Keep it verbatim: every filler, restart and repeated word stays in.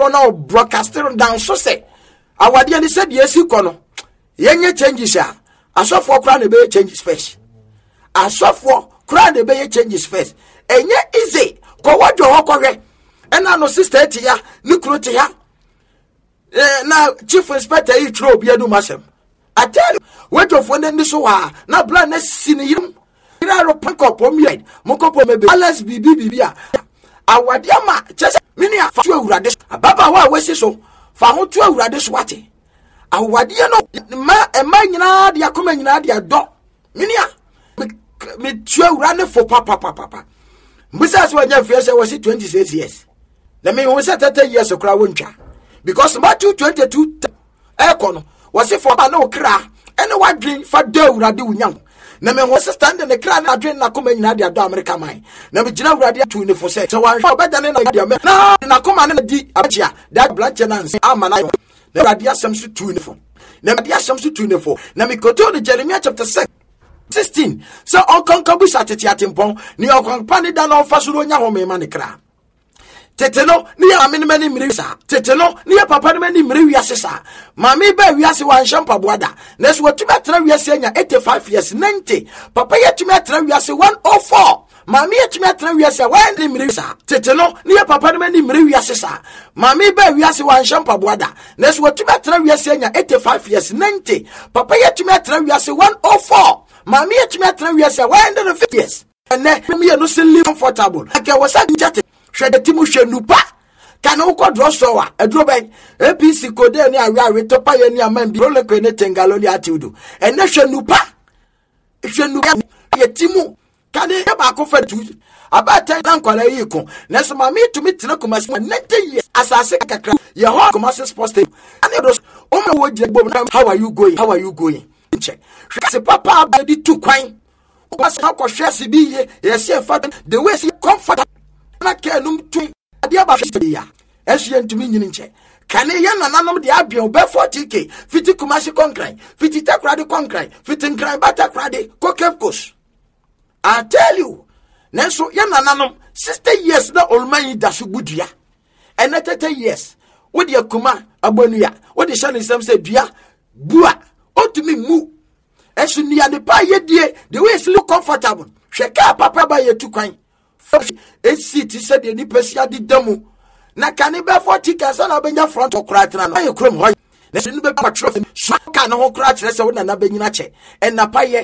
no now broadcasting down so say awade ani said yes you kono yenye changes ya asofo kra na be changes first asofo kra na be changes first enye easy ko wadwo hokwe ena no sister etia ni kuro te ha eh na chief inspector yi tro bia du masem I tell you wadwo fo ne so ha na bla na sini yim ira ro panko pomied mokopo mebe alas bibi bibia awade ama chese mini afa tu awurade ababa wa wesi so fa ho tu awurade so wate awade no ma ema nyina de akoma nyina de do mini a me tu awurade fo papa papa papa mbisa so anya fiese wasi twenty-six years na me ho se thirty years okra wontwa because Matthew twenty-two ekono wasi fo ba na okra ene wadwen fa do awurade wunyam na me ho se stand ne kra na adwen na akoma nyina de do America man na me gina awurade atu ne fo se so wan fa obeda ne na de me na na akoma ne di abia that blanche na nse amana yo na awurade asem so tu ne fo na me asem so tu ne fo na me koto ne Jeremiah chapter six sixteen so on konkabu satete atempon ni okonpa ne da na ofa so nya ho me ma ne kra teteno ni ya amene mani miri sa teteno ni ya papa ne mani miri wiase sa mami ba wiase wan shampa boada na so watumi atra wiase anya eighty-five years ninety papa yatumi atra wiase one oh four mami yatumi atra wiase wan ni miri sa teteno ni ya papa ne mani miri wiase sa mami ba wiase wan shampa boada na so watumi atra wiase anya eighty-five years ninety papa yatumi atra wiase one oh four mami yatumi atra wiase one hundred fifty years ene me no se live comfortable ake wasa njate hwede timu hwenupa kana uko drosowa edro ben A P C kode ni awe awe topa ye ni amambi role ko ne tengaloli atiudu ene hwenupa hwenupa ye timu kana ye ba ko fatu abata na nkwala yiko na so mami tumi tena komasi ninety years asase kakra ye ho komasi sports team ani do o me wo je bom how are you going how are you going check se papa abedi tu kwan o ba sa ko hwe se bi ye ye se fa the way se comfort na kenum twin ade aba hwe ya ehye ntumi nyini nche kane ye nananom de abia obe forty k fifty kumasi concrete fifty takrade concrete fifty nkran bata krade kokepkos I tell you nenso ye nananom sixty years na olman da so budua ene thirty years wo de akuma abonua wo de shane sam se dua bua otumi mu esu nia de pa ye die the way is look comfortable hwe ka papa ba ye tu kwan A C T said the Nipesia did demo. Na caniba forty cassa na benya front or crat and I crum hoy. Let's be patrol. Shaka no cratch less on a beninache. And na paye,